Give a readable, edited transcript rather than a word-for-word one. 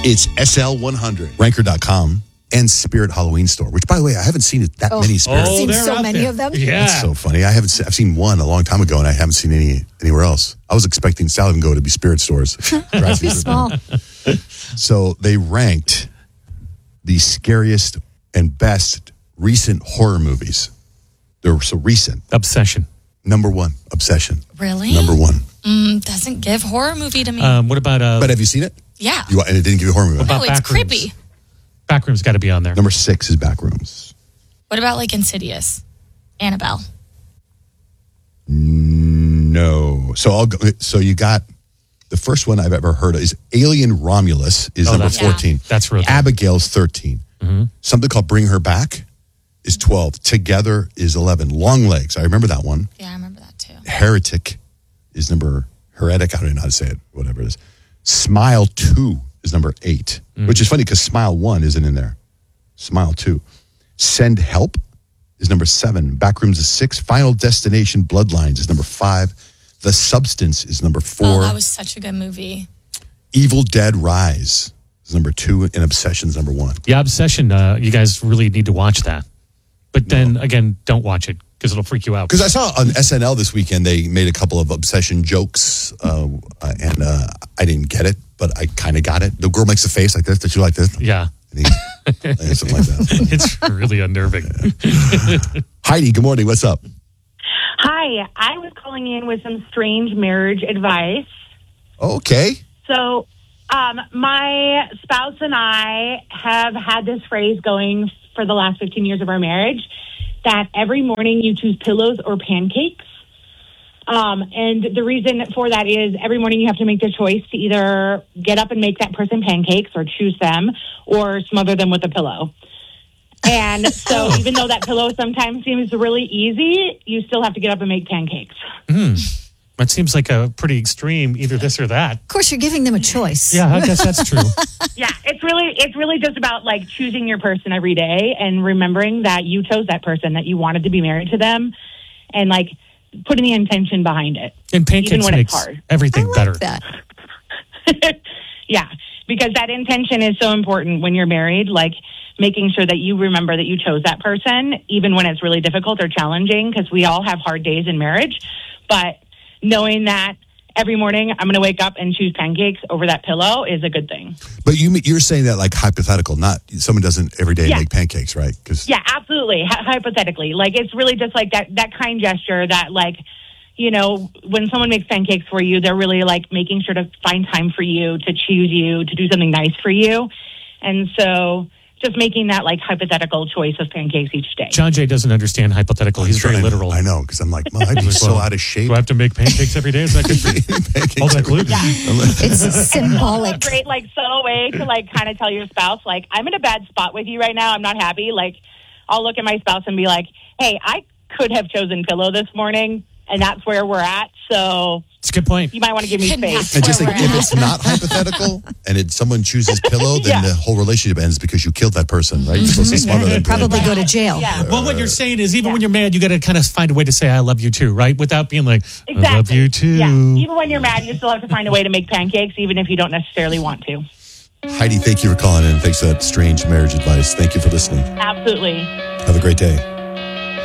It's SL100, Ranker.com, and Spirit Halloween Store, which, by the way, I haven't seen that many Spirits. I've seen they're so out many there. of them. Yeah. That's so funny. I've seen one a long time ago, and I haven't seen anywhere else. I was expecting Sally and Go to be Spirit stores. Must be small. So they ranked the scariest and best recent horror movies. They're so recent. Obsession. Number one, Obsession. Really? Number one. Doesn't give horror movie to me. What about But have you seen it? yeah. And it didn't give you a horror movie. about Oh, it's Backrooms? creepy. Backrooms got to be on there. Number 6 is Backrooms. What about like Insidious? Annabelle. No. So you got the first one I've ever heard of is Alien Romulus is number that's- 14. That's real. Abigail's 13. Something called Bring Her Back is 12. Together is 11. Long Legs, I remember that one. Yeah, I remember that too. Heretic is Heretic, I don't know how to say it, whatever it is. Smile 2 is number 8, which is funny because Smile 1 isn't in there. Smile 2. Send Help is number 7. Backrooms is 6. Final Destination Bloodlines is number 5. The Substance is number 4. Oh, that was such a good movie. Evil Dead Rise is number 2. And Obsession's number 1. Yeah, Obsession. You guys really need to watch that. But then again, don't watch it because it'll freak you out. Because I saw on SNL this weekend, they made a couple of Obsession jokes, and I didn't get it, but I kind of got it. The girl makes a face like this. Did you like this? Yeah. And something like that. It's really unnerving. Heidi, good morning. What's up? Hi, I was calling in with some strange marriage advice. Okay. So, my spouse and I have had this phrase going for the last 15 years of our marriage that every morning you choose pillows or pancakes. And the reason for that is every morning you have to make the choice to either get up and make that person pancakes or choose them or smother them with a pillow. And so even though that pillow sometimes seems really easy, you still have to get up and make pancakes. That seems like a pretty extreme, either this or that. Of course, you're giving them a choice. Yeah, I guess that's true. Yeah, it's really just about like choosing your person every day and remembering that you chose that person, that you wanted to be married to them, and like putting the intention behind it. And even pancakes when makes it's hard. everything I like better. that. Yeah, because that intention is so important when you're married, like making sure that you remember that you chose that person, even when it's really difficult or challenging, because we all have hard days in marriage. But knowing that every morning I'm going to wake up and choose pancakes over that pillow is a good thing. But you're saying that like hypothetical, not someone doesn't every day Yeah. make pancakes, right? Because Yeah, absolutely. Hypothetically, like it's really just like that kind gesture that like, you know, when someone makes pancakes for you, they're really like making sure to find time for you, to choose you, to do something nice for you. And so just making that like hypothetical choice of pancakes each day. John Jay doesn't understand hypothetical. He's very literal. I know, because I'm like, well, I'd be so out of shape. Do I have to make pancakes every day? Is that good for you? All that gluten? It's symbolic. It's a great like subtle way to like kind of tell your spouse, like, I'm in a bad spot with you right now. I'm not happy. Like, I'll look at my spouse and be like, hey, I could have chosen pillow this morning, and that's where we're at. So It's a good point. you might want to give me space. And just like, Where we're if at. it's not hypothetical and someone chooses pillow, then Yeah. the whole relationship ends because you killed that person, right? You're supposed to smother them. Probably go to jail. Yeah. Well, what you're saying is even when you're mad, you got to kind of find a way to say, I love you too, right? Without being like, Exactly. I love you too. Yeah. Even when you're mad, you still have to find a way to make pancakes, even if you don't necessarily want to. Heidi, thank you for calling in. Thanks for that strange marriage advice. Thank you for listening. Absolutely. Have a great day.